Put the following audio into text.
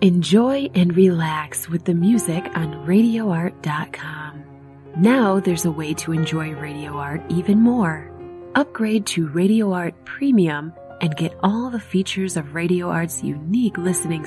Enjoy and relax with the music on RadioArt.com. Now there's a way to enjoy Radio Art even more. Upgrade to Radio Art Premium and get all the features of Radio Art's unique listening